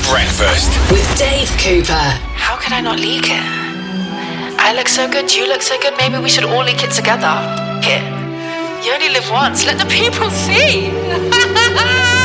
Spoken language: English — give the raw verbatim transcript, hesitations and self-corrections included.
Breakfast with Dave Cooper. How could I not leak it? I look so good, you look so good, maybe we should all leak it together. Here. You only live once, let the people see.